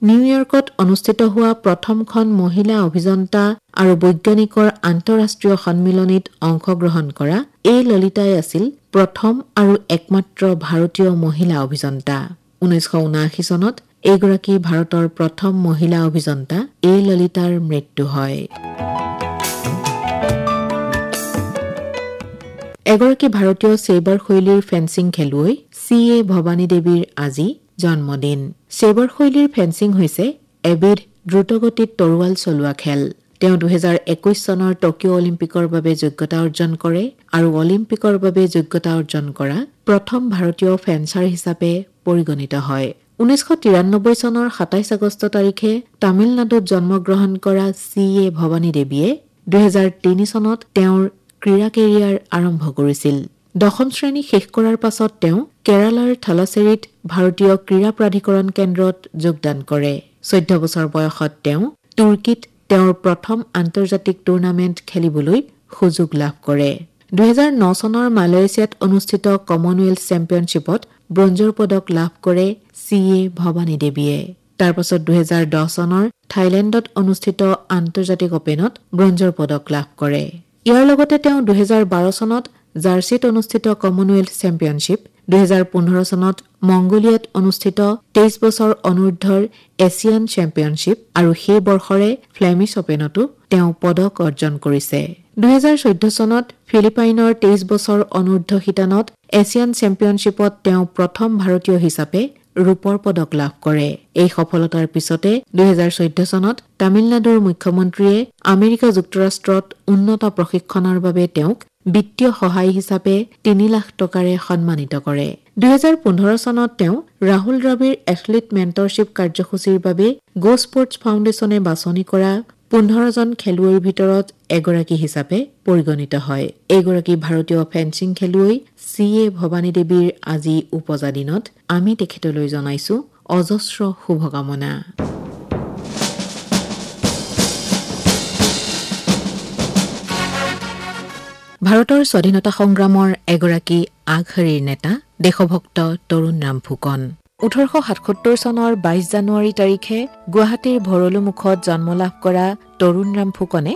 নিউয়ৰ্কত অনুষ্ঠিত হোৱা প্ৰথমখন মহিলা অভিযন্তা আৰু বৈজ্ঞানিকৰ আন্তঃৰাষ্ট্ৰীয় সন্মিলনীত অংশগ্ৰহণ কৰা এ ললিতাই আছিল প্ৰথম আৰু একমাত্ৰ ভাৰতীয় মহিলা অভিযন্তা। 1979 চনত এইগৰাকী ভাৰতৰ প্ৰথম মহিলা অভিযন্তা এ ললিতাৰ মৃত্যু হয়। এগৰাকী ভাৰতীয় ছেইবাৰ শৈলীৰ ফেন্সিং খেলুৱৈ চি.এ. ভৱানী দেৱীৰ আজি জন্মদিন। ছেইবাৰ শৈলীৰ ফেন্সিং হৈছে এবিধ দ্ৰুতগতিত তৰোৱাল চলোৱা খেল। তেওঁ 2021 চনৰ টকিঅ' অলিম্পিকৰ বাবে যোগ্যতা অৰ্জন কৰে আৰু অলিম্পিকৰ বাবে যোগ্যতা অৰ্জন কৰা প্ৰথম ভাৰতীয় ফেন্সাৰ হিচাপে পৰিগণিত হয়। 1993 চনৰ 27 আগষ্ট তাৰিখে তামিলনাডুত জন্মগ্ৰহণ কৰা চি.এ. ভৱানী দেৱীয়ে 2003 চনত তেওঁৰ ক্ৰীড়া কেৰিয়াৰ আৰম্ভ কৰিছিল। 10ম শ্ৰেণী শেষ কৰাৰ পাছত তেওঁ কেৰালাৰ থালাচেৰীত ভাৰতীয় ক্ৰীড়া প্ৰাধিকৰণ কেন্দ্ৰত যোগদান কৰে। 14 বছৰ বয়সত তেওঁ তুৰ্কীত তেওঁৰ প্ৰথম আন্তৰ্জাতিক টুৰ্ণামেণ্ট খেলিবলৈ সুযোগ লাভ কৰে। 2009 চনৰ মালয়েছিয়াত অনুষ্ঠিত কমনৱেলথ চেম্পিয়নশ্বিপত ব্ৰঞ্জৰ পদক লাভ কৰে চি.এ. ভৱানী দেৱীয়ে। তাৰ পাছত 2010 চনৰ থাইলেণ্ডত অনুষ্ঠিত আন্তৰ্জাতিক অপেনত ব্ৰঞ্জৰ পদক লাভ কৰে। ইয়াৰ লগতে তেওঁ 2012 চনত জাৰ্চিত অনুষ্ঠিত কমনৱেলথ চেম্পিয়নশ্বিপ, 2015 চনত মংগোলিয়াত অনুষ্ঠিত 23 বছৰ অনূৰ্ধ্বৰ এছিয়ান চেম্পিয়নশ্বিপ আৰু সেই বৰ্ষৰে ফ্লেমিছ অপেনতো তেওঁ পদক অৰ্জন কৰিছে। 2014 চনত ফিলিপাইনৰ 23 বছৰ অনূৰ্ধ্ব শিতানত এছিয়ান চেম্পিয়নশ্বিপত তেওঁ প্ৰথম ভাৰতীয় হিচাপে ৰূপৰ পদক লাভ কৰে। এই সফলতাৰ পিছতে 2014 চনত তামিলনাডুৰ মুখ্যমন্ত্ৰীয়ে আমেৰিকা যুক্তৰাষ্ট্ৰত উন্নত প্ৰশিক্ষণৰ বাবে তেওঁক বিত্তীয় সহায় হিচাপে 3 লাখ টকাৰে সন্মানিত কৰে। 2015 চনত তেওঁ ৰাহুল দ্ৰাবিড় এথলীট মেণ্টৰশ্বিপ কাৰ্যসূচীৰ বাবে গো স্পৰ্টছ ফাউণ্ডেশ্যনে বাছনি কৰা 15 জন খেলুৱৈৰ ভিতৰত এগৰাকী হিচাপে পৰিগণিত হয়। এইগৰাকী ভাৰতীয় ফেন্সিং খেলুৱৈ চি.এ. ভৱানী দেৱীৰ আজি উপজা দিনত আমি তেখেতলৈ জনাইছো অজস্ৰ শুভকামনা। ভাৰতৰ স্বাধীনতা সংগ্ৰামৰ এগৰাকী আগশাৰীৰ নেতা দেশভক্ত তৰুণৰাম ফুকন। 1877 চনৰ 22 জানুৱাৰী তাৰিখে গুৱাহাটীৰ ভৰলুমুখত জন্ম লাভ কৰা তৰুণৰাম ফুকনে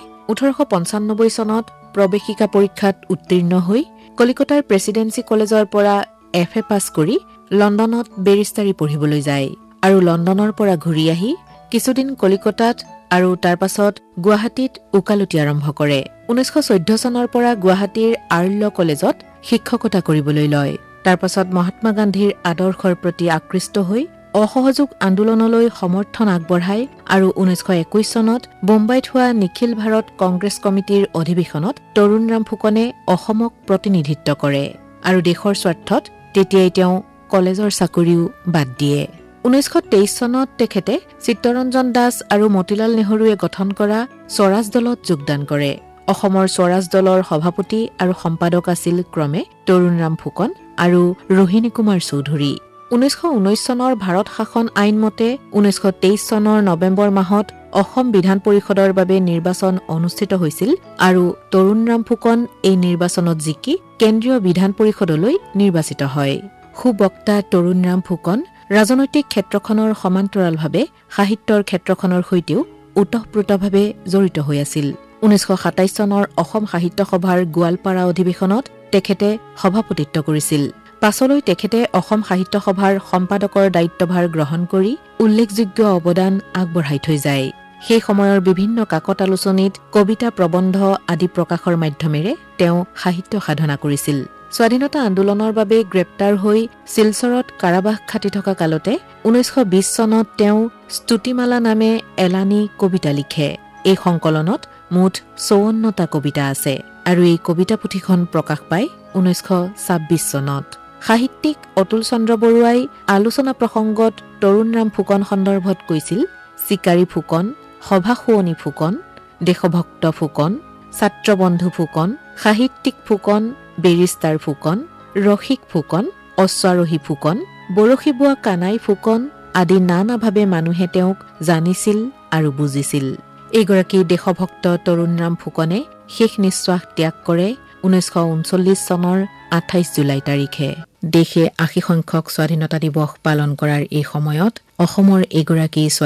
1895 চনত প্ৰৱেশিকা পৰীক্ষাত উত্তীৰ্ণ হৈ কলিকতাৰ প্ৰেছিডেন্সি কলেজৰ পৰা FA পাছ কৰি লণ্ডনত বেৰিষ্টাৰী পঢ়িবলৈ যায় আৰু লণ্ডনৰ পৰা ঘূৰি আহি কিছুদিন কলিকতাত আৰু তাৰ পাছত গুৱাহাটীত ওকালতি আৰম্ভ কৰে। 1914 চনৰ পৰা গুৱাহাটীৰ আৰ্ল কলেজত শিক্ষকতা কৰিবলৈ লয়। তাৰ পাছত মহাত্মা গান্ধীৰ আদৰ্শৰ প্ৰতি আকৃষ্ট হৈ অসহযোগ আন্দোলনলৈ সমৰ্থন আগবঢ়ায় আৰু 1921 চনত বোম্বাইত হোৱা নিখিল ভাৰত কংগ্ৰেছ কমিটিৰ অধিৱেশনত তৰুণৰাম ফুকনে অসমক প্ৰতিনিধিত্ব কৰে আৰু দেশৰ স্বাৰ্থত তেতিয়াই তেওঁ কলেজৰ চাকৰিও বাদ দিয়ে। 1923 চনত তেখেতে চিত্তৰঞ্জন দাস আৰু মতিলাল নেহৰুৱে গঠন কৰা স্বৰাজ দলত যোগদান কৰে। অসমৰ স্বৰাজ দলৰ সভাপতি আৰু সম্পাদক আছিল ক্ৰমে তৰুণৰাম ফুকন আৰু ৰোহিণী কুমাৰ চৌধুৰী। 1919 চনৰ ভাৰত শাসন আইন মতে 1923 চনৰ নৱেম্বৰ মাহত অসম বিধান পৰিষদৰ বাবে নিৰ্বাচন অনুষ্ঠিত হৈছিল আৰু তৰুণৰাম ফুকন এই নিৰ্বাচনত জিকি কেন্দ্ৰীয় বিধান পৰিষদলৈ নিৰ্বাচিত হয়। সুবক্তা তৰুণৰাম ফুকন ৰাজনৈতিক ক্ষেত্ৰখনৰ সমান্তৰালভাৱে সাহিত্যৰ ক্ষেত্ৰখনৰ সৈতেও ওতঃপ্ৰোতভাৱে জড়িত হৈ আছিল। 1927 চনৰ অসম সাহিত্য সভাৰ গোৱালপাৰা অধিৱেশনত তেখেতে সভাপতিত্ব কৰিছিল। পাছলৈ তেখেতে অসম সাহিত্য সভাৰ সম্পাদকৰ দায়িত্বভাৰ গ্ৰহণ কৰি উল্লেখযোগ্য অৱদান আগবঢ়াই থৈ যায়। সেই সময়ৰ বিভিন্ন কাকত আলোচনীত কবিতা প্ৰবন্ধ আদি প্ৰকাশৰ মাধ্যমেৰে তেওঁ সাহিত্য সাধনা কৰিছিল। স্বাধীনতা আন্দোলনৰ বাবে গ্ৰেপ্তাৰ হৈ শিলচৰত কাৰাবাস খাটি থকা কালতে 1920 চনত তেওঁ স্তুতিমালা নামে এলানি কবিতা লিখে। এই সংকলনত মুঠ 54টা কবিতা আছে আৰু এই কবিতা পুথিখন প্ৰকাশ পায় 1926 চনত। সাহিত্যিক অতুল চন্দ্ৰ বৰুৱাই আলোচনা প্ৰসংগত তৰুণৰাম ফুকন সন্দৰ্ভত কৈছিল, চিকাৰী ফুকন, সভা শুৱনি ফুকন, দেশভক্ত ফুকন, ছাত্ৰবন্ধু ফুকন, সাহিত্যিক ফুকন, বেৰিষ্টাৰ ফুকন, ৰসিক ফুকন, অশ্বাৰোহী ফুকন, বৰশী বোৱা কানাই ফুকন আদি নানাভাৱে মানুহে তেওঁক জানিছিল আৰু বুজিছিল। এইগৰাকী দেশভক্ত তৰুণৰাম ফুকনে শেষ নিশ্বাস ত্যাগ কৰে 1939 চনৰ 28 জুলাই তাৰিখে। দেশে 80 সংখ্যক স্বাধীনতা দিৱস পালন কৰাৰ এই সময়ত অসমৰ এগৰাকী